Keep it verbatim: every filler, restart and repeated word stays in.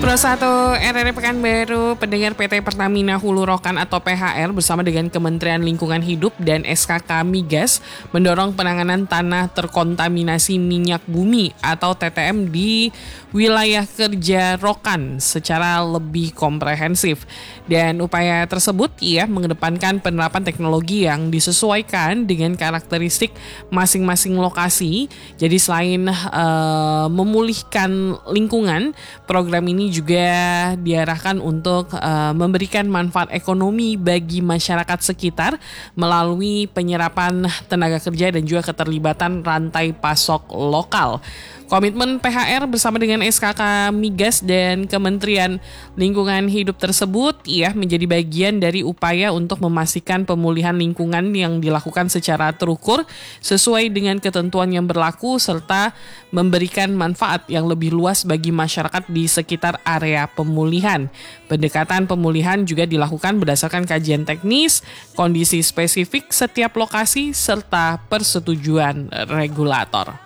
Pro satu R R I Pekanbaru, pendengar P T Pertamina Hulu Rokan atau P H R bersama dengan Kementerian Lingkungan Hidup dan S K K Migas mendorong penanganan tanah terkontaminasi minyak bumi atau T T M di wilayah kerja Rokan secara lebih komprehensif. Dan upaya tersebut ya mengedepankan penerapan teknologi yang disesuaikan dengan karakteristik masing-masing lokasi. Jadi selain uh, memulihkan lingkungan, program ini juga diarahkan untuk uh, memberikan manfaat ekonomi bagi masyarakat sekitar melalui penyerapan tenaga kerja dan juga keterlibatan rantai pasok lokal. Komitmen P H R bersama dengan S K K Migas dan Kementerian Lingkungan Hidup tersebut ya menjadi bagian dari upaya untuk memastikan pemulihan lingkungan yang dilakukan secara terukur sesuai dengan ketentuan yang berlaku serta memberikan manfaat yang lebih luas bagi masyarakat di sekitar area pemulihan. Pendekatan pemulihan juga dilakukan berdasarkan kajian teknis, kondisi spesifik setiap lokasi serta persetujuan regulator.